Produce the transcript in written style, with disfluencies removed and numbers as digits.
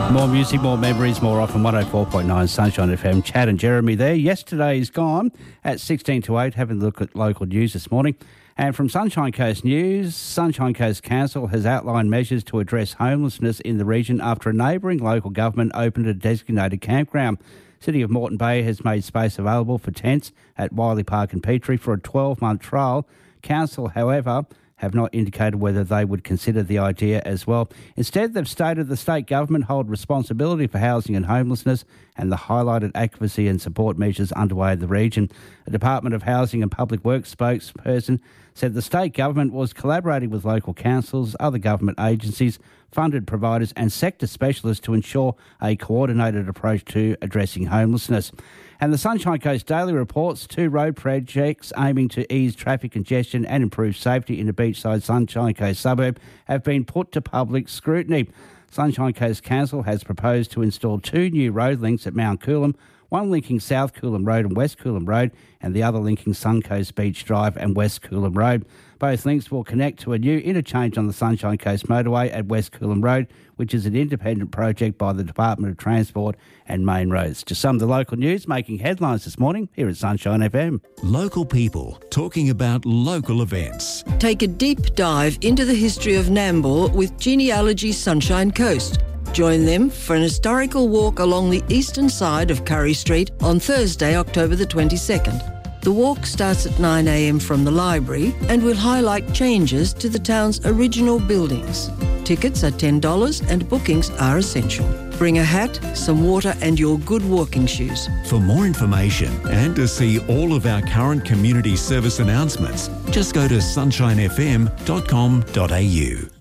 More music, more memories, more often. 104.9 Sunshine FM. Chad and Jeremy there. Yesterday is gone at 16 to 8. Having a look at local news this morning. And from Sunshine Coast News, Sunshine Coast Council has outlined measures to address homelessness in the region after a neighbouring local government opened a designated campground. City of Moreton Bay has made space available for tents at Wiley Park and Petrie for a 12-month trial. Council, however, have not indicated whether they would consider the idea as well. Instead, they've stated the state government hold responsibility for housing and homelessness and the highlighted advocacy and support measures underway in the region. A Department of Housing and Public Works spokesperson said the state government was collaborating with local councils, other government agencies, funded providers and sector specialists to ensure a coordinated approach to addressing homelessness. And the Sunshine Coast Daily reports 2 road projects aiming to ease traffic congestion and improve safety in the beachside Sunshine Coast suburb have been put to public scrutiny. Sunshine Coast Council has proposed to install 2 new road links at Mount Coolum, one linking South Coolum Road and West Coolum Road, and the other linking Suncoast Beach Drive and West Coolum Road. Both links will connect to a new interchange on the Sunshine Coast Motorway at West Coolum Road, which is an independent project by the Department of Transport and Main Roads. Just some of the local news making headlines this morning here at Sunshine FM. Local people talking about local events. Take a deep dive into the history of Nambour with Genealogy Sunshine Coast. Join them for an historical walk along the eastern side of Curry Street on Thursday, October the 22nd. The walk starts at 9 a.m. from the library and will highlight changes to the town's original buildings. Tickets are $10 and bookings are essential. Bring a hat, some water and your good walking shoes. For more information and to see all of our current community service announcements, just go to sunshinefm.com.au.